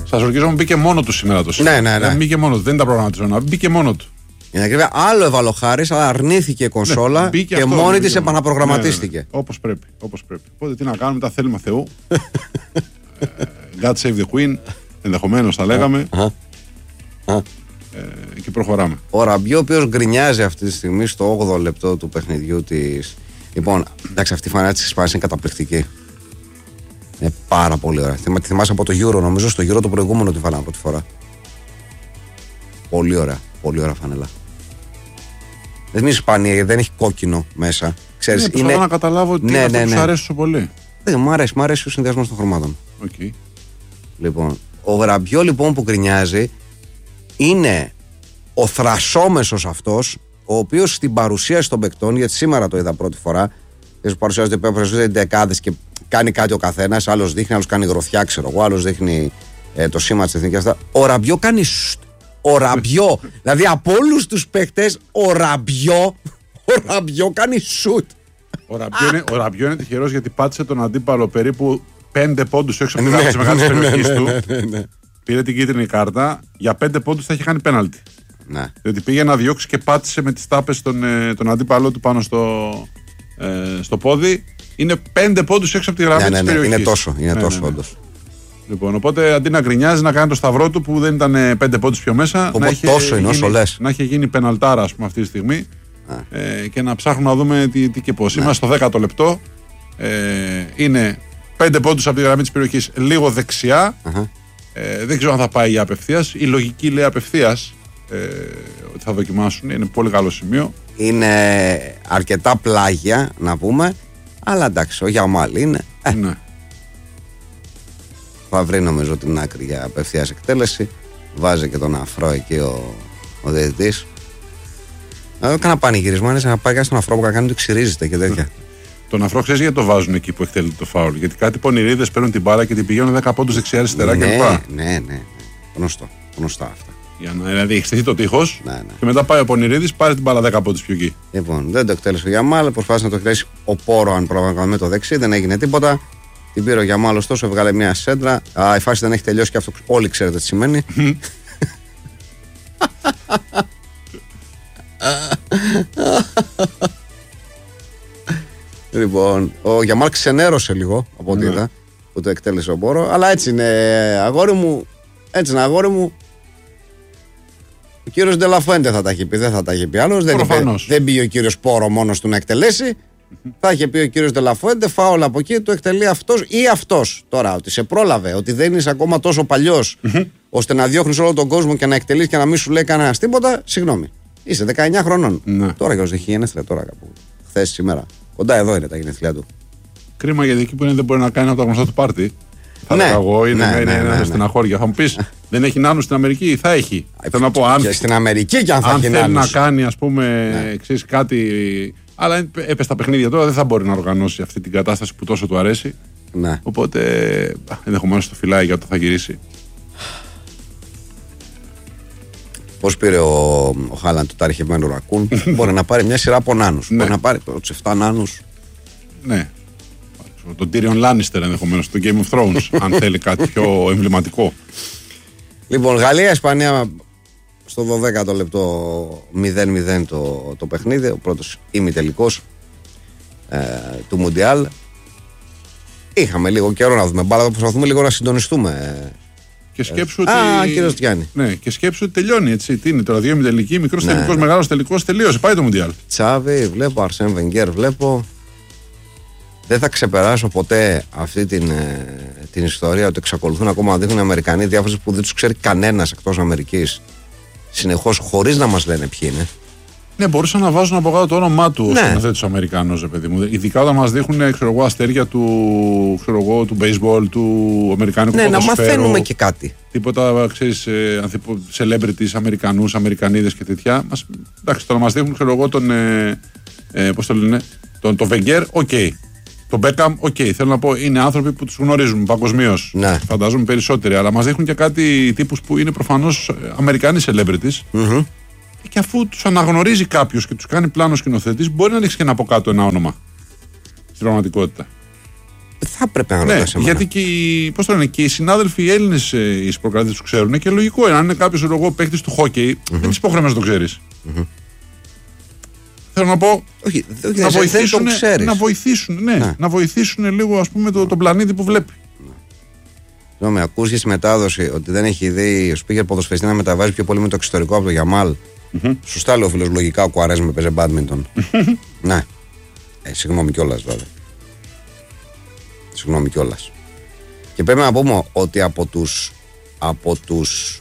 Σας ορκίζομαι, μπήκε μόνο του σήμερα το σήμερα. Ναι. Μπήκε μόνο του, δεν ήταν προγραμματισμένο. Μπήκε μόνο του. Είναι ακριβώς. Άλλο έβαλε ο Χάρης, αλλά αρνήθηκε η κονσόλα και αυτό, μόνη της επαναπρογραμματίστηκε. Ναι. Όπως πρέπει. Οπότε τι να κάνουμε, τα θέλουμε Θεού. God save the Queen, ενδεχομένως θα λέγαμε. Και προχωράμε. Ο Ραμπιό, ο οποίος γκρινιάζει αυτή τη στιγμή στο 8ο λεπτό του παιχνιδιού της. Λοιπόν, εντάξει, αυτή η φανά της Ισπανίας είναι καταπληκτική. Είναι πάρα πολύ ωραία. Τη θυμάσαι από το Euro, νομίζω, στο Euro το προηγούμενο τη βάλαμε πρώτη φορά. Πολύ ωραία φανέλα. Δεν είναι Ισπανία γιατί δεν έχει κόκκινο μέσα. Ξέρεις, προσπαθώ να καταλάβω ότι είναι αυτό που σου αρέσει πολύ. Δεν μου αρέσει ο συνδυασμός των χρωμάτων. Okay. Λοιπόν, ο Ραμπιό λοιπόν που γκρινιάζει είναι ο θρασόμεσος αυτός, ο οποίος στην παρουσίαση των παικτών, γιατί σήμερα το είδα πρώτη φορά, και σου παρουσιάζονται δεκάδες και κάνει κάτι ο καθένας, άλλος δείχνει, άλλος κάνει γροθιά, ξέρω εγώ, άλλος δείχνει το σήμα της εθνικής αυτά. Ο Ραμπιό κάνει ο Ραμπιό, δηλαδή από όλους τους παίκτες, ο Ραμπιό κάνει σουτ. Ο Ραμπιό είναι τυχερός γιατί πάτησε τον αντίπαλο περίπου 5 πόντους έξω από τη γραμμή της μεγάλης περιοχής του. Πήρε την κίτρινη κάρτα, για 5 πόντους θα είχε κάνει πέναλτι. Ναι. Διότι πήγε να διώξει και πάτησε με τις τάπες τον αντίπαλό του πάνω στο πόδι. Είναι 5 πόντους έξω από τη γραμμή της περιοχής. Είναι τόσο όντως. Λοιπόν, οπότε αντί να γκρινιάζει, να κάνει το σταυρό του που δεν ήταν 5 πόντους πιο μέσα. Να είχε γίνει πεναλτάρα, ας πούμε, αυτή τη στιγμή. Και να ψάχνουμε να δούμε τι και πώς. Είμαστε στο 10ο λεπτό. Είναι 5 πόντους από τη γραμμή της περιοχής, λίγο δεξιά. Δεν ξέρω αν θα πάει για απευθείας. Η λογική λέει απευθείας ότι θα δοκιμάσουν. Είναι πολύ καλό σημείο. Είναι αρκετά πλάγια να πούμε. Αλλά εντάξει, ο Γιαμάλ είναι. Ναι. Θα βρει νομίζω την άκρη για απευθείας εκτέλεση. Βάζει και τον αφρό εκεί ο διαιτητής. Έκανα πανηγυρισμό, είναι να πάει κάτι στον αφρό που κάνει ότι ξυρίζεται και τέτοια. Τον αφρό ξέρεις γιατί το βάζουν εκεί που εκτελείται το φάουλ. Γιατί κάτι πονηρίδες παίρνουν την μπάλα και την πηγαίνουν 10 πόντους δεξιά-αριστερά κλπ. Ναι. Γνωστά αυτά. Για να δηλαδή έχει στηθεί το τείχος και μετά πάει ο Πονηρίδης, πάρει την μπάλα 10 πόντους πιο εκεί. Λοιπόν, δεν το εκτέλεσε ο Γιαμάλ, προσπάθησε να το εκτελέσει ο Πόρο, αν πρόγραμμα με το δεξί, δεν έγινε τίποτα. Την πήρε ο Γιαμάλ, ωστόσο έβγαλε μια σέντρα. Η φάση δεν έχει τελειώσει και αυτό όλοι ξέρετε τι σημαίνει. Λοιπόν, ο Γιαμάλ ξενέρωσε λίγο από ό,τι είδα που το εκτέλεσε ο Πόρο, αλλά έτσι είναι αγόρι μου. Ο κύριος Ντελαφουέντε θα τα έχει πει, δεν θα τα έχει πει άλλος. Δεν πήγε ο κύριος Πόρο μόνος του να εκτελέσει. Θα είχε πει ο κύριος Ντελαφουέντε, φάουλ από εκεί, το εκτελεί αυτός ή αυτός. Τώρα, ότι σε πρόλαβε, ότι δεν είσαι ακόμα τόσο παλιός ώστε να διώχνεις όλο τον κόσμο και να εκτελείς και να μην σου λέει κανένας τίποτα, συγγνώμη. Είσαι 19 χρονών. Τώρα και έχει γενέθλια τώρα κάπου. Χθες, σήμερα. Κοντά εδώ είναι τα γενέθλια του. Κρίμα γιατί εκεί που είναι δεν μπορεί να κάνει από τα γνωστά του πάρτι. Θα λέγα εγώ, είναι στεναχώρια. Θα μου πεις, δεν έχει νάνους στην Αμερική, θα έχει. Θέλω να πω, και στην Αμερική και αν θα έχει θέλει να κάνει, ας πούμε, ξέρεις κάτι. Αλλά έπεσε στα παιχνίδια τώρα, δεν θα μπορεί να οργανώσει αυτή την κατάσταση που τόσο του αρέσει. Ναι. Οπότε ενδεχομένως το φυλάει για το θα γυρίσει. Πώς πήρε ο Χάλαντ το ταρχευμένο ρακούν, μπορεί να πάρει μια σειρά από νάνους. Μπορεί να πάρει τους 7 νάνους. Ναι. Τον Tyrion Lannister ενδεχομένως στο Game of Thrones, αν θέλει κάτι πιο εμβληματικό. Λοιπόν, Γαλλία-Ισπανία στο 12ο λεπτό 0-0 το παιχνίδι, ο πρώτος ημιτελικός του Μουντιάλ. Είχαμε λίγο καιρό να δούμε μπάλα, προσπαθούμε λίγο να συντονιστούμε. Και σκέψου ότι. Κύριος Τιάννη. Ναι, και σκέψου ότι τελειώνει έτσι. Τι είναι τώρα, 2 ημιτελικοί, μικρός τελικός, μεγάλος τελικός, τελείωσε. Πάει το Μουντιάλ. Τσάβη, βλέπω, Αρσέν Βενγκέρ, βλέπω. Δεν θα ξεπεράσω ποτέ αυτή την ιστορία ότι εξακολουθούν ακόμα να δείχνουν οι Αμερικανοί διάφορες που δεν τους ξέρει κανένας εκτός Αμερικής. Συνεχώς, χωρίς να μας λένε ποιοι είναι. Ναι, μπορούσαν να βάζουν από κάτω το όνομά του ώστε να θέτει του Αμερικανούς, παιδί μου. Ειδικά όταν μας δείχνουν αστέρια του baseball, του αμερικάνικου ποδοσφαίρου. Να μαθαίνουμε και κάτι. Τίποτα, ξέρεις, celebrities, Αμερικανούς, Αμερικανίδες και τέτοια. Εντάξει, τώρα μας δείχνουν, πώς το λένε, τον Wenger, οκ. Τον Beckham, θέλω να πω, είναι άνθρωποι που τους γνωρίζουμε παγκοσμίως. Ναι. Φαντάζομαι περισσότεροι, αλλά μας δείχνουν και κάτι τύπους που είναι προφανώς Αμερικανοί celebrities. Και αφού τους αναγνωρίζει κάποιος και τους κάνει πλάνο σκηνοθέτης, μπορεί να ανοίξει και να από κάτω ένα όνομα στην πραγματικότητα. θα έπρεπε να ρωτάς εμένα. Γιατί και οι συνάδελφοι οι Έλληνες οι προκρατές του ξέρουν και λογικό είναι. Αν είναι κάποιος παίκτης του χόκεϊ, δεν είναι υποχρεωμένος να το ξέρεις. Θέλω να πω. Όχι, να βοηθήσουν λίγο, ας πούμε, τον πλανήτη που βλέπει. Με ακούς στη μετάδοση ότι δεν έχει δει ο speaker ποδοσφαιριστή να μεταβάζει πιο πολύ με το εξωτερικό από το Γιαμάλ. Σωστά λέει ο φίλος, λογικά ο Κουαρέσμα παίζει μπάντμιντον. Ναι. Συγγνώμη κιόλας βέβαια. Συγγνώμη κιόλας. Και πρέπει να πούμε ότι από τους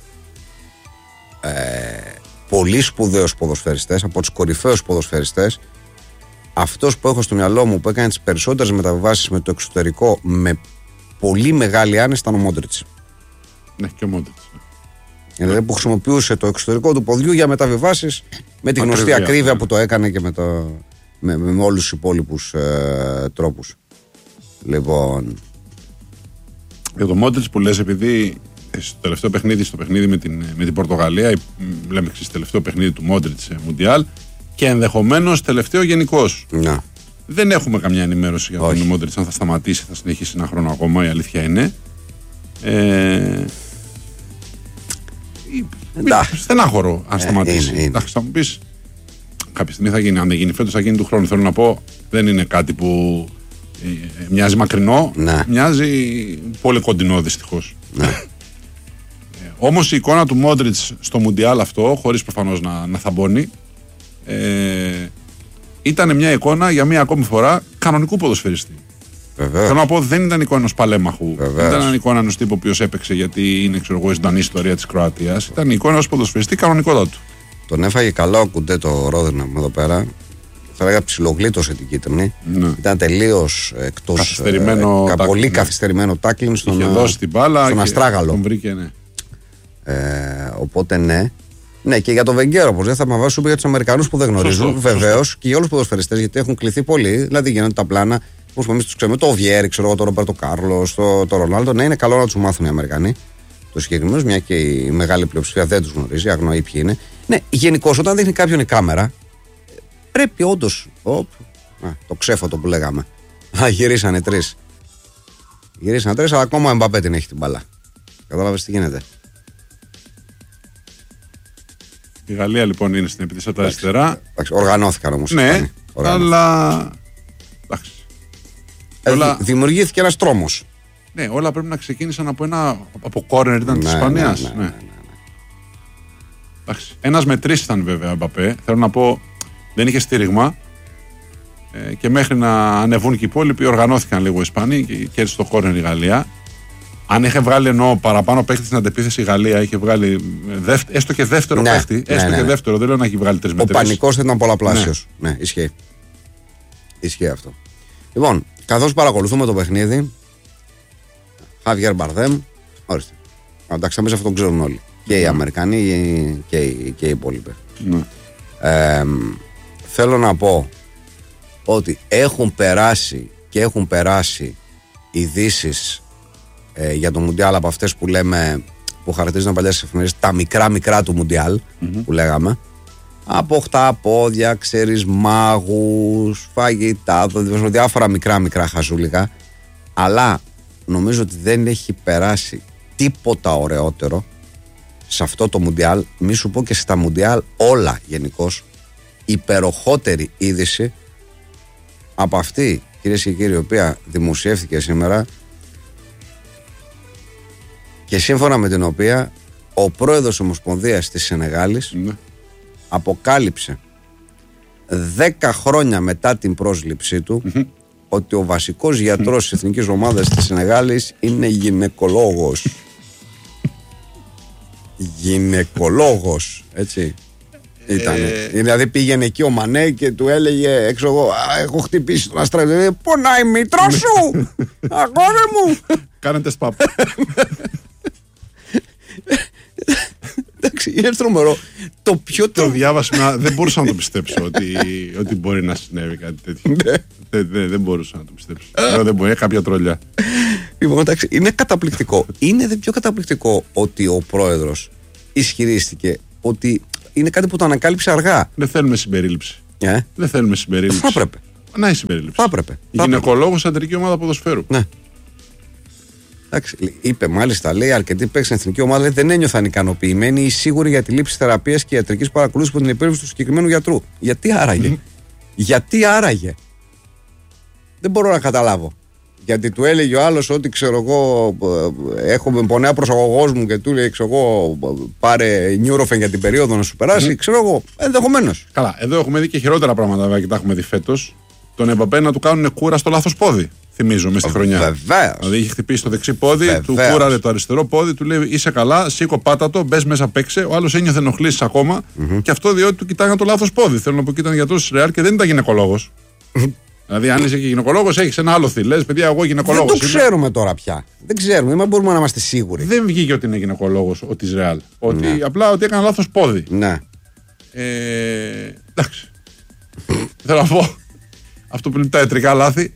πολύ σπουδαίους ποδοσφαιριστές, από τους κορυφαίους ποδοσφαιριστές, αυτός που έχω στο μυαλό μου που έκανε τις περισσότερες μεταβάσεις με το εξωτερικό με πολύ μεγάλη άνεση ήταν ο Μόντριτς. Ναι, και ο Μόντριτς. Δηλαδή που χρησιμοποιούσε το εξωτερικό του ποδιού για μεταβιβάσεις με τη γνωστή ακρίβεια που το έκανε και με όλους τους υπόλοιπους τρόπους. Λοιπόν. Για το Μόντριτς που λες, επειδή στο τελευταίο παιχνίδι με την Πορτογαλία, λέμε στο τελευταίο παιχνίδι του Μόντριτς Μουντιάλ, και ενδεχομένως τελευταίο γενικώς. Να. Δεν έχουμε καμιά ενημέρωση για τον Μόντριτς αν θα σταματήσει, θα συνεχίσει ένα χρόνο ακόμα, η αλήθεια είναι. Στενάχωρο αν σταματήσει. Εντάξει, θα μου πεις κάποια στιγμή θα γίνει, αν δεν γίνει φέτος θα γίνει του χρόνου. Θέλω να πω, δεν είναι κάτι που μοιάζει μακρινό, μοιάζει πολύ κοντινό δυστυχώς. Όμως η εικόνα του Μόντριτς στο Μουντιάλ αυτό, χωρίς προφανώς να θαμπώνει, ήταν μια εικόνα για μια ακόμη φορά κανονικού ποδοσφαιριστή. Θέλω να πω, δεν ήταν εικόνα ενός παλέμαχου. Ήταν εικόνα ενός τύπου που έπαιξε γιατί είναι, ξέρω εγώ, η ζωντανή ιστορία της Κροατίας. Ήταν εικόνα ενός ποδοσφαιριστή κανονικότατου. Τον έφαγε καλά ο Κουντέ το Ρόδερναμ εδώ πέρα. Θα λέγα ψιλογλίτωσε την κίτρινη. Ήταν τελείως εκτός. Πολύ καθυστερημένο τάκλινγκ στον Αστράγαλο. Τον βρήκε, ναι. Οπότε ναι. Ναι, και για τον Βενγκέρο, όπως δεν θα με βάσω για τους Αμερικανούς που δεν γνωρίζουν. Βεβαίως και για όλους τους ποδοσφαιριστές, γιατί έχουν κληθεί πολύ. Δηλαδή γίνονται τα πλάνα. Όπως εμείς τους ξέρουμε, το Βιέρι, ξέρω εγώ, τον Ρομπέρτο Κάρλος, το Ρονάλντο. Ναι, είναι καλό να τους μάθουν οι Αμερικανοί. Το συγκεκριμένο, μια και η μεγάλη πλειοψηφία δεν τους γνωρίζει, αγνοεί ποιοι είναι. Ναι, γενικώς όταν δείχνει κάποιον η κάμερα, πρέπει όντως. Το ξέφωτο που λέγαμε. Γυρίσανε τρεις. Αλλά ακόμα ο Εμπαπέ την έχει την μπάλα. Κατάλαβες τι γίνεται. Η Γαλλία λοιπόν είναι στην επίθεση από τα αριστερά. Οργανώθηκαν όμως. Ναι, αλλά. Εντάξει. Δημιουργήθηκε ένας τρόμος. Ναι, όλα πρέπει να ξεκίνησαν από κόρνερ ήταν της Ισπανίας. Ναι. Ένας με τρεις ήταν βέβαια ο Εμπαπέ. Θέλω να πω, δεν είχε στήριγμα. Και μέχρι να ανεβούν και οι υπόλοιποι, οργανώθηκαν λίγο οι Ισπανοί και κέρδισε το κόρνερ η Γαλλία. Αν είχε βγάλει παραπάνω παίκτη στην αντεπίθεση η Γαλλία, είχε βγάλει έστω και δεύτερο παίκτη. Και δεύτερο, δεν λέω να έχει βγάλει 3 με 3. Ο πανικός θα ήταν πολλαπλάσιος. Ναι, ισχύει. Ισχύει αυτό. Λοιπόν, καθώς παρακολουθούμε το παιχνίδι, Χαβιέρ Μπαρδέμ, ορίστε. Εντάξει, μέσα αυτόν ξέρουν όλοι. Και οι Αμερικανοί και οι υπόλοιποι. Θέλω να πω ότι έχουν περάσει ειδήσεις για το Μουντιάλ από αυτές που λέμε, που χαρακτηρίζουν παλιές στις εφημερίδες, τα μικρά του Μουντιάλ που λέγαμε. Από 8 πόδια, ξέρεις, μάγους, φαγητά, διάφορα μικρά χαζούλικα. Αλλά νομίζω ότι δεν έχει περάσει τίποτα ωραιότερο σε αυτό το Μουντιάλ. Μη σου πω και στα Μουντιάλ όλα γενικώς. Υπεροχότερη είδηση από αυτή, κυρίες και κύριοι, η οποία δημοσιεύθηκε σήμερα και σύμφωνα με την οποία ο πρόεδρος Ομοσπονδίας της Σενεγάλης αποκάλυψε 10 χρόνια μετά την πρόσληψή του ότι ο βασικός γιατρός της εθνικής ομάδας της Σενεγάλης είναι γυναικολόγος. Γυναικολόγος, έτσι. Δηλαδή πήγαινε εκεί ο Μανέ και του έλεγε έξω εγώ, έχω χτυπήσει τον Αστράγαλο. Πονάει η μήτρα σου, αγόρι μου. Κάνετε σπαπ. Εντάξει, είναι τρομερό. Το διάβασα, δεν μπορούσα να το πιστέψω ότι μπορεί να συνέβη κάτι τέτοιο. Δεν μπορούσα να το πιστέψω. Δεν μπορεί, κάποια τρολιά. Λοιπόν, εντάξει, είναι καταπληκτικό. Είναι πιο καταπληκτικό ότι ο πρόεδρος ισχυρίστηκε ότι είναι κάτι που το ανακάλυψε αργά. Δεν θέλουμε συμπερίληψη. Δεν θέλουμε συμπερίληψη. Θα έπρεπε. Να έχει συμπερίληψη. Θα έπρεπε. Γυναικολόγος σε αντρική ομάδα ποδοσφαίρου. Ναι. Εντάξει, είπε μάλιστα, λέει, αρκετοί παίκτες στην εθνική ομάδα δεν ένιωθαν ικανοποιημένοι ή σίγουροι για τη λήψη θεραπείας και ιατρικής παρακολούθησης από την υπέρβαση του συγκεκριμένου γιατρού. Γιατί άραγε. Γιατί άραγε. Δεν μπορώ να καταλάβω. Γιατί του έλεγε ο άλλος ότι ξέρω εγώ, έχω πονέα προσαγωγός μου και του λέει ξέρω εγώ, πάρε νιούροφεν για την περίοδο να σου περάσει. Ξέρω εγώ, ενδεχομένως. Καλά, εδώ έχουμε δει και χειρότερα πράγματα βέβαια και τα έχουμε δει φέτος. Τον Εμπαπέ να του κάνουν κούρα στο λάθος πόδι. Θυμίζω μέσα στη χρονιά. Βεβαίως. Δηλαδή είχε χτυπήσει το δεξί πόδι, του κούραρε το αριστερό πόδι, του λέει είσαι καλά, σήκω πάτατο, μπες μέσα παίξε. Ο άλλος ένιωθε ενοχλήσεις ακόμα και αυτό διότι του κοιτάγαν το λάθος πόδι. Θέλω να πω και ήταν γιατρός της Real και δεν ήταν γυναικολόγος. Δηλαδή, αν είσαι και γυναικολόγος, έχεις ένα άλλο θη. Λες, παιδιά, εγώ γυναικολόγος. Δεν το ξέρουμε τώρα πια. Δεν ξέρουμε, δεν μπορούμε να είμαστε σίγουροι. Δεν βγήκε ότι είναι γυναικολόγος ο της Real. Ότι απλά ότι έκανε λάθος πόδι. Ναι. Εντάξει. Θέλω να πω. Αυτό που είναι τα ιατρικά λάθη.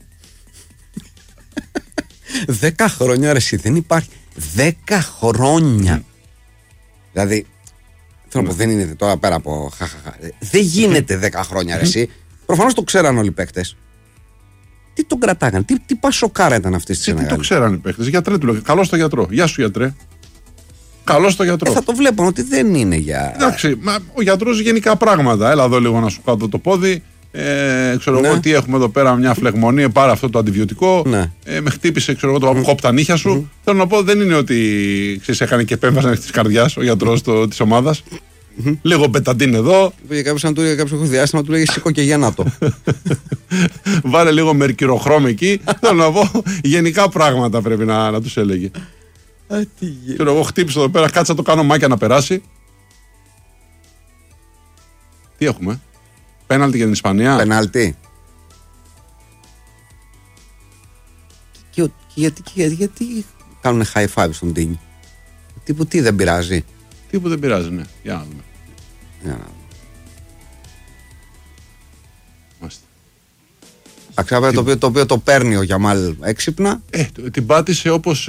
10 χρόνια ρε εσύ, δεν υπάρχει. 10 χρόνια. Δηλαδή, θέλω να πω, δεν είναι τώρα πέρα από χαχαχα. Δεν γίνεται 10 χρόνια ρε εσύ. Προφανώς το ξέραν όλοι οι παίκτες. Τι τον κρατάγαν, τι πασοκάρα ήταν αυτή στη Σενεγάλη. Τι το ξέραν οι παίκτες. Γιατρέ του λέγανε. Καλό στο γιατρό. Γεια σου γιατρέ. Καλό στο γιατρό. Θα το βλέπω ότι δεν είναι για. Εντάξει, ο γιατρός γενικά πράγματα. Έλα εδώ λίγο να σου κάτω το πόδι. Ξέρω εγώ τι έχουμε εδώ πέρα, μια φλεγμονή. Πάρε αυτό το αντιβιωτικό. Ναι. Με χτύπησε, ξέρω εγώ, το κόπτα νύχια σου. Θέλω να πω, δεν είναι ότι ξέρεις, έκανε και επέμβαση τη καρδιά ο γιατρός τη ομάδα. Λίγο μπεταντίν εδώ. Πήγε κάποιο διάστημα, του λέγε σηκώ και γέννατο. Βάλε λίγο μερκυροχρώμη εκεί. Θέλω να πω, γενικά πράγματα πρέπει να τους έλεγε. Ξέρω εγώ, χτύπησε εδώ πέρα, κάτσε να το κάνω μάκια να περάσει. Τι έχουμε, πέναλτι για την Ισπανία. Πέναλτι. Γιατί κάνουν high five στον Τίνι. Τι δεν πειράζει. Τίποτα δεν πειράζει, ναι. Για να δούμε. Αξιάπερα το οποίο το παίρνει ο Γιαμάλ έξυπνα. Την πάτησε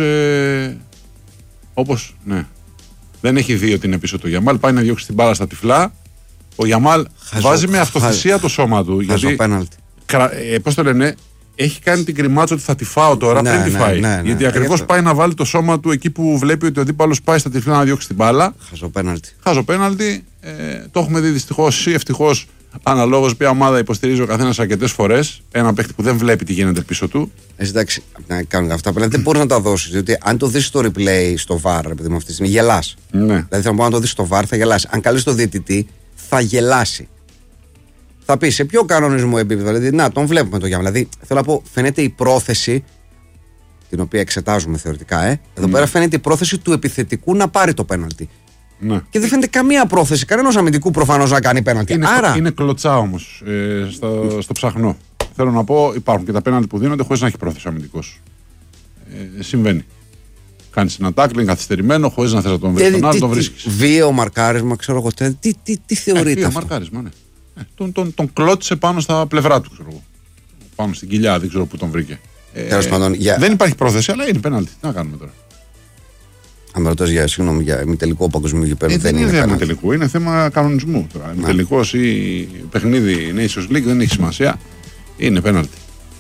όπως ναι. Δεν έχει δει ότι είναι πίσω το Γιαμάλ. Πάει να διώξει την μπάλα στα τυφλά. Ο Γιαμάλ βάζει με αυτοθυσία το σώμα του. Γιατί, πώς το λένε, έχει κάνει την κρυμάτσα ότι θα τη φάω τώρα πριν τη φάει. Γιατί ακριβώς πάει να βάλει το σώμα του εκεί που βλέπει ότι ο αντίπαλος πάει στα τυφλά να διώξει την μπάλα. Χάζο πέναλτι. Το έχουμε δει δυστυχώς ή ευτυχώς, αναλόγως ποια ομάδα υποστηρίζει ο καθένας αρκετές φορές. Ένα παίκτη που δεν βλέπει τι γίνεται πίσω του. Εντάξει, να κάνουν αυτά πέναλτι δεν μπορεί να τα δώσει. Διότι αν το δεις στο replay στο VAR, επειδή με αυτή τη στιγμή γελάς. Ναι. Δηλαδή θα πω, αν το δεις στο VAR θα γελάσει. Αν καλείς το διαιτητή θα γελάσει. Θα πει σε ποιο κανονισμό επίπεδο. Δηλαδή, να τον βλέπουμε το Γιάννη. Δηλαδή, θέλω να πω, φαίνεται η πρόθεση, την οποία εξετάζουμε θεωρητικά, εδώ πέρα φαίνεται η πρόθεση του επιθετικού να πάρει το πέναλτι. Ναι. Και δεν φαίνεται καμία πρόθεση κανένας αμυντικού προφανώς να κάνει πέναλτι. Είναι κλωτσά όμως στο ψαχνό. Θέλω να πω, υπάρχουν και τα πέναλτι που δίνονται χωρίς να έχει πρόθεση ο αμυντικός. Συμβαίνει. Κάνεις ένα τάκλινγκ καθυστερημένο, χωρίς να θες να τον βρεις τον άλλο, τον βρίσκεις. Βίαιο μαρκάρισμα, ξέρω εγώ. Τι θεωρείται. Βίαιο μαρκάρισμα, ναι. Τον κλώτησε πάνω στα πλευρά του, ξέρω εγώ. Πάνω στην κοιλιά, δεν ξέρω πού τον βρήκε. Δεν υπάρχει πρόθεση, αλλά είναι πέναλτι. Τι να κάνουμε τώρα. Αν με ρωτάς για μη τελικό παγκοσμίου γηπέδου, δεν είναι θέμα τελικού, είναι θέμα κανονισμού. Μη τελικός ή παιχνίδι Nations League δεν έχει σημασία. Είναι πέναλτι.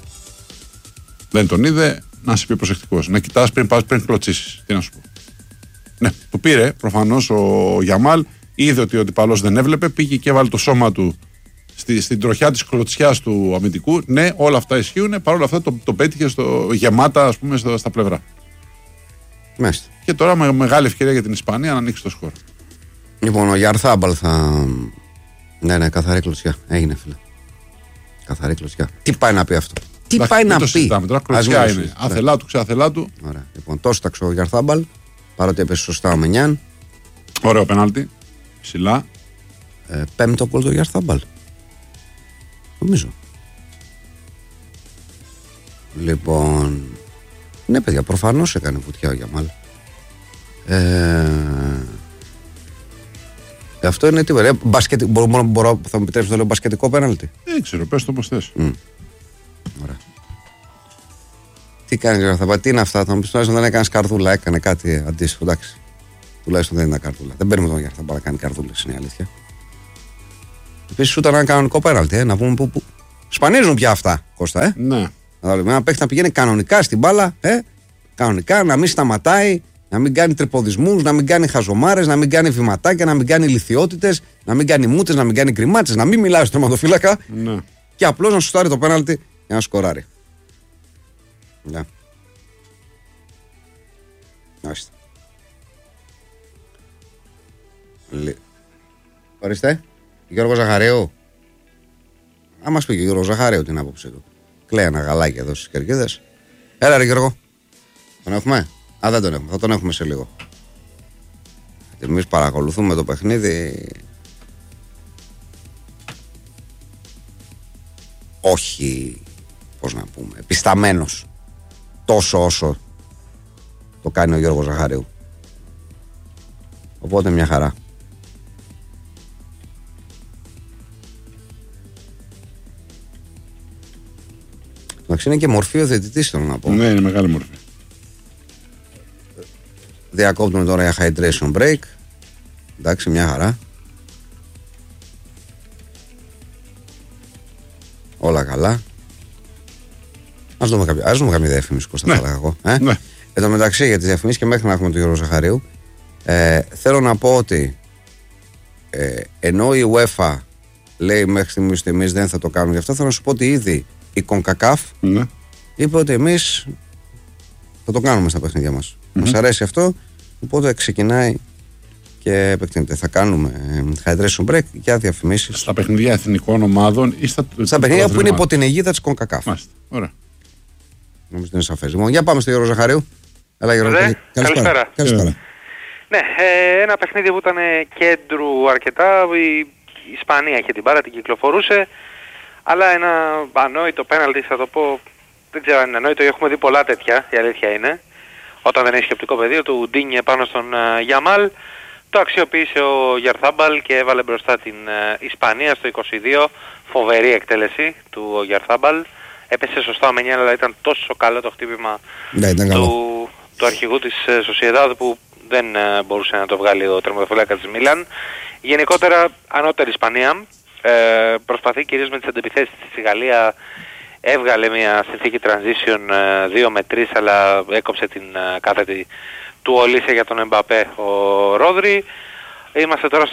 Δεν τον είδε, να είσαι πιο προσεκτικός. Να κοιτάς πριν κλωτσίσεις. Τι να σου πω. Ναι, το πήρε προφανώς ο Γιαμάλ. Είδε ότι ο αντιπαλός δεν έβλεπε, πήγε και έβαλε το σώμα του στην τροχιά της κλωτσιάς του αμυντικού. Ναι, όλα αυτά ισχύουν. Παρ' όλα αυτά το πέτυχε γεμάτα, ας πούμε, στα πλευρά. Μάλιστα. Και τώρα με μεγάλη ευκαιρία για την Ισπανία να ανοίξει το σκορ. Λοιπόν, ο Γιαρθάμπαλ θα. Ναι, καθαρή κλωτσιά. Έγινε, φίλε. Καθαρή κλωτσιά. Τι πάει να πει αυτό. Τι πάει να πει. Συζητάμε τώρα, κλωτσιά είναι. Αθελά του, ξεαθελά του. Ωραία. Λοιπόν, τόσο ταξό ο Γιαρθάμπαλ. Παρότι έπεσε σωστά ο Μενιάν. Ωραίο πέναλτι. Ψηλά. Πέμπτο γκολ του Γιαρθάμπαλ. Νομίζω. Λοιπόν. Ναι, παιδιά, προφανώς έκανε βουτιά ο Γιαμάλ. Αυτό είναι τι ωραία. Μπορώ, θα μου επιτρέψει να λέω μπασκετικό πέναλτι. Δεν ξέρω, πες το όπως θες. Ωραία. Τι κάνει ο Γιαρθάμπαλ, τι είναι αυτά. Θα μου πεις τουλάχιστον δεν έκανε καρδούλα, έκανε κάτι αντίστοιχο. Εντάξει. Τουλάχιστον δεν ήταν καρδούλα. Δεν παίρνουμε τον Γιαρθάμπαλ να κάνει καρδούλες, είναι η αλήθεια. Επίσης, ήταν ένα κανονικό πέναλτι, να πούμε που Σπανίζουν πια αυτά, Κώστα. Ναι. Ένα παίχτη να πηγαίνει κανονικά στην μπάλα, κανονικά, να μην σταματάει, να μην κάνει τρεποδισμούς, να μην κάνει χαζομάρες, να μην κάνει βηματάκια, να μην κάνει λιθιότητες, να μην κάνει μούτες, να μην κάνει κρυμάτσες, να μην μιλάει στον τερματοφύλακα. Ναι. Και απλώς να σουτάρει το πέναλτι για να σκοράρει. Ναι. Άστε. Ορίστε. Γιώργο Ζαχαρίου. Α, μας πει και ο Γιώργος Ζαχαρίου την άποψη του. Κλαίει ένα γαλάκι εδώ στις κερκίδες. Έλα ρε Γιώργο. Τον έχουμε? Α, δεν τον έχουμε. Θα τον έχουμε σε λίγο. Εμείς παρακολουθούμε το παιχνίδι. Όχι, πώς να πούμε, επισταμένος τόσο όσο το κάνει ο Γιώργος Ζαχαρίου. Οπότε μια χαρά. Εντάξει, είναι και μορφή ο διαιτητής, θέλω να πω. Ναι, είναι μεγάλη μορφή. Διακόπτουμε τώρα για hydration break. Εντάξει, μια χαρά. Όλα καλά. Ας δούμε κάποια διαφήμιση, Κώστα, θα έλεγα εγώ. Ναι. Εν τω μεταξύ, για τις διαφημίσεις και μέχρι να έχουμε τον Γιώργο Ζαχαρίου, θέλω να πω ότι ενώ η UEFA λέει μέχρι στιγμής ότι εμείς δεν θα το κάνουμε γι' αυτό, θέλω να σου πω ότι ήδη η CONCACAF είπε ότι εμείς θα το κάνουμε στα παιχνίδια μας. Μας αρέσει αυτό, οπότε ξεκινάει και επεκτείνεται. Θα κάνουμε hydration break για διαφημίσεις. Στα παιχνίδια εθνικών ομάδων ή στα παιχνίδια που είναι υπό την αιγίδα της CONCACAF. Μάλιστα. Ωραία. Νομίζω ότι είναι σαφές. Λοιπόν, για πάμε στο Γιώργο Ζαχαρίου. Έλα, Γιώργο. Καλησπέρα. Ναι, ένα παιχνίδι που ήταν κέντρου αρκετά. Η Ισπανία είχε την μπάρα, την κυκλοφορούσε. Αλλά ένα ανόητο πέναλτι, θα το πω. Δεν ξέρω αν είναι ανόητο, έχουμε δει πολλά τέτοια, η αλήθεια είναι. Όταν δεν έχει σκεπτικό πεδίο του Ντίνιε πάνω στον Γιαμάλ, το αξιοποίησε ο Γιαρθάμπαλ και έβαλε μπροστά την Ισπανία στο 22. Φοβερή εκτέλεση του Γιαρθάμπαλ. Έπεσε σωστά ο Μενιέλ, αλλά ήταν τόσο καλό το χτύπημα του αρχηγού της Σοσιεδάδ που δεν μπορούσε να το βγάλει ο τερματοφύλακας της Μίλαν. Γενικότερα ανώτερη Ισπανία. Προσπαθεί κυρίως με τις αντεπιθέσεις της. Η Γαλλία έβγαλε μια συνθήκη transition 2 με 3, αλλά έκοψε την κάθετη του Ολίσε για τον Εμπαπέ ο Ρόδρι. Είμαστε τώρα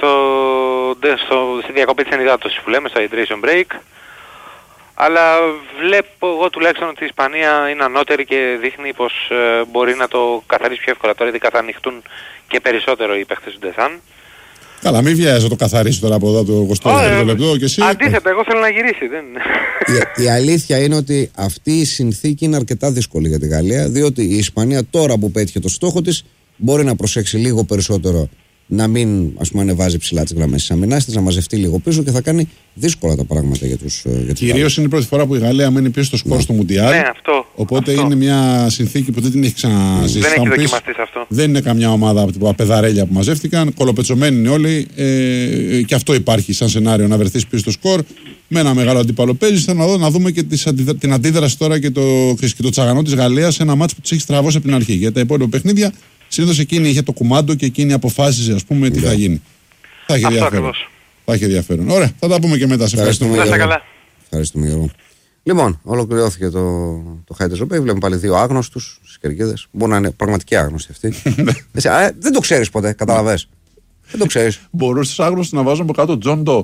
στη διακοπή της ενυδάτωσης που λέμε, στο hydration break. Αλλά βλέπω εγώ τουλάχιστον ότι η Ισπανία είναι ανώτερη και δείχνει πως μπορεί να το καθαρίσει πιο εύκολα. Τώρα ειδικά θα ανοιχτούν και περισσότερο οι παίχτες του Ντεσάν. Καλά, μην βιάζει να το καθαρίσει τώρα από εδώ το 20 λεπτό και εσύ. Αντίθετα, εγώ θέλω να γυρίσει. Η αλήθεια είναι ότι αυτή η συνθήκη είναι αρκετά δύσκολη για τη Γαλλία, διότι η Ισπανία τώρα που πέτυχε το στόχο της μπορεί να προσέξει λίγο περισσότερο να μην ανεβάζει ψηλά τις γραμμές της αμυνάς της, να μαζευτεί λίγο πίσω και θα κάνει δύσκολα τα πράγματα για τους κυρίως είναι η πρώτη φορά που η Γαλλία μένει πίσω στο σκορ στο Μουντιάλ. Ναι, οπότε είναι μια συνθήκη που δεν την έχει ξαναζήσει. Δεν έχει δοκιμαστεί σε αυτό. Δεν είναι καμιά ομάδα από τα παιδαρέλια που μαζεύτηκαν. Κολοπετσωμένοι είναι όλοι. Και αυτό υπάρχει σαν σενάριο, να βρεθείς πίσω στο σκορ. Με ένα μεγάλο αντίπαλο παίζεις. Θέλω να δούμε και την αντίδραση τώρα και το τσαγανό της Γαλλίας σε ένα μάτσο που της έχει στραβώσει από την αρχή. Για τα υπόλοιπα παιχνίδια. Συνήθως εκείνη είχε το κουμάντο και εκείνη αποφάσιζε, ας πούμε, τι θα γίνει. Θα έχει ενδιαφέρον. Θα έχει ενδιαφέρον. Ωραία, θα τα πούμε και μετά. Σε ευχαριστούμε. Ευχαριστούμε, Γιώργο. Λοιπόν, ολοκληρώθηκε το hydration break. Βλέπουμε πάλι δύο άγνωστους στις κερκίδες. Μπορεί να είναι πραγματικοί άγνωστοι αυτοί. Δεν το ξέρεις ποτέ, καταλαβες. Δεν το ξέρεις. Μπορούν στους άγνωστους να βάζουν από κάτω John Doe.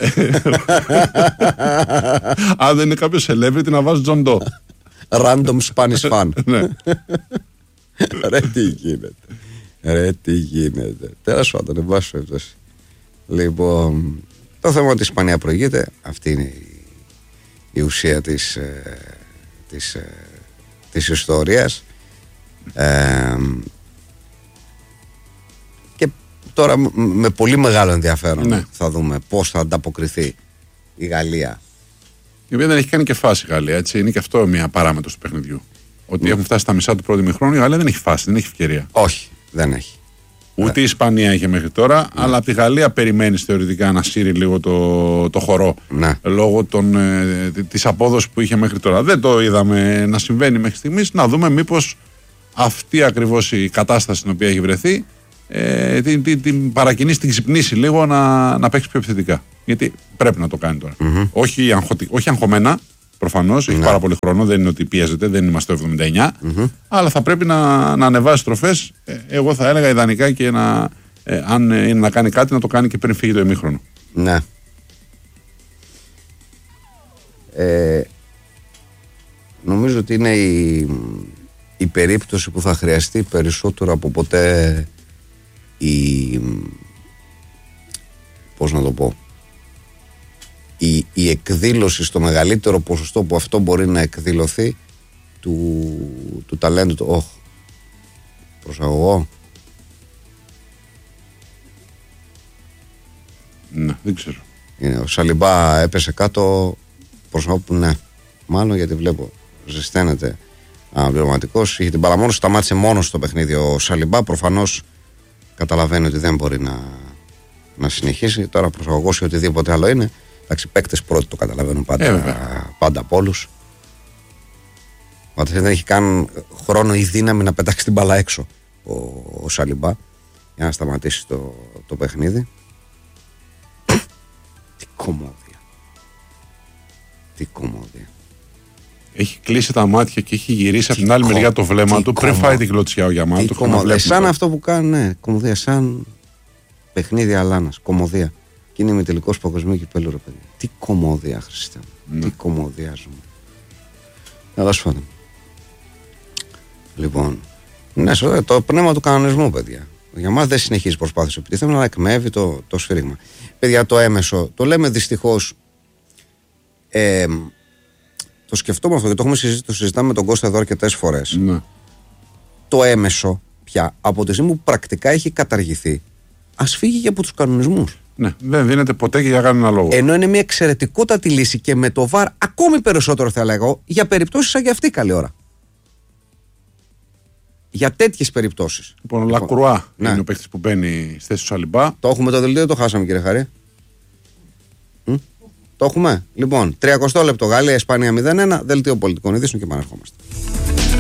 Αν δεν είναι κάποιο celebrity να βάζει John Doe. Random Spanish fan. Ρε τι γίνεται. Τέλος πάντων, εν πάση περιπτώσει. Λοιπόν, το θέμα ότι η Ισπανία προηγείται, αυτή είναι η ουσία της ιστορίας. Και τώρα με πολύ μεγάλο ενδιαφέρον θα δούμε πώς θα ανταποκριθεί η Γαλλία. Η οποία δεν έχει κάνει και φάση η Γαλλία, έτσι. Είναι και αυτό μια παράμετρος του παιχνιδιού. Ότι έχουν φτάσει στα μισά του πρώτου ημιχρόνου, η Γαλλία δεν έχει φάση, δεν έχει ευκαιρία. Όχι, δεν έχει. Ούτε η Ισπανία είχε μέχρι τώρα, αλλά από τη Γαλλία περιμένει θεωρητικά να σύρει λίγο το χορό. Λόγω της απόδοσης που είχε μέχρι τώρα. Δεν το είδαμε να συμβαίνει μέχρι στιγμής. Να δούμε μήπως αυτή ακριβώς η κατάσταση στην οποία έχει βρεθεί την παρακινήσει, την ξυπνήσει λίγο να παίξει πιο επιθετικά. Γιατί πρέπει να το κάνει τώρα. Όχι αγχωμένα, προφανώς, έχει πάρα πολύ χρόνο, δεν είναι ότι πιέζεται, δεν είμαστε το 79, αλλά θα πρέπει να ανεβάσει στροφές. Εγώ θα έλεγα ιδανικά και αν είναι να κάνει κάτι, να το κάνει και πριν φύγει το ημίχρονο. Ναι. Νομίζω ότι είναι η περίπτωση που θα χρειαστεί περισσότερο από ποτέ πώς να το πω, η εκδήλωση στο μεγαλύτερο ποσοστό που αυτό μπορεί να εκδηλωθεί του ταλέντου του. Προσαγωγό. Ναι, δεν ξέρω. Ο Σαλιμπά έπεσε κάτω, προσωπώ που ναι. Μάλλον γιατί βλέπω ζεσταίνεται αναπληρωματικός. Είχε την παραμόνωση, σταμάτησε μόνος στο παιχνίδι ο Σαλιμπά. Προφανώς καταλαβαίνει ότι δεν μπορεί να συνεχίσει. Τώρα προσαγωγός ή οτιδήποτε άλλο είναι. Εντάξει, παίκτες πρώτοι το καταλαβαίνουν πάντα από όλους. Όταν δεν έχει καν χρόνο ή δύναμη να πετάξει την μπάλα έξω ο Σαλιμπά για να σταματήσει το παιχνίδι. Τι κομμόδια. Έχει κλείσει τα μάτια και έχει γυρίσει από την άλλη μεριά το βλέμμα του πριν φάει την κλωτσιά ο Γιαμάλ. Σαν αυτό που κάνει, ναι, κομμωδία, σαν παιχνίδι Αλάνας, κομμωδία. Και είναι με τελικός παγκοσμίου κυπέλλου, ρε παιδί. Τι κομμωδία, Χριστέ μου. Τι κομμωδία ζούμε. Τέλος πάντων. Λοιπόν, ναι, το πνεύμα του κανονισμού, παιδιά. Για μας δεν συνεχίζει προσπάθειες επιτίθεμενο, αλλά εκμεύει το σφύριγμα. Παιδιά, το έμεσο, το λέμε δυστυχώς. Το σκεφτόμαστε και το συζητάμε με τον Κώστα εδώ αρκετές φορές. Ναι. Το έμεσο πια από τη στιγμή που πρακτικά έχει καταργηθεί, ας φύγει και από τους κανονισμούς. Ναι, δεν δίνεται ποτέ και για κανένα λόγο. Ενώ είναι μια εξαιρετικότατη λύση και με το VAR ακόμη περισσότερο θα λέγω για περιπτώσεις σαν και αυτή καλή ώρα. Για τέτοιες περιπτώσεις. Λοιπόν, ο Λακρουά είναι ο παίκτης που μπαίνει στη θέση του Σαλιμπά. Το έχουμε το δελτίο, το χάσαμε κύριε Χαρή. Το έχουμε. Λοιπόν, 30 λεπτό Γαλλία, Ισπανία 0-1, δελτίο πολιτικών ειδήσεων και επαναρχόμαστε.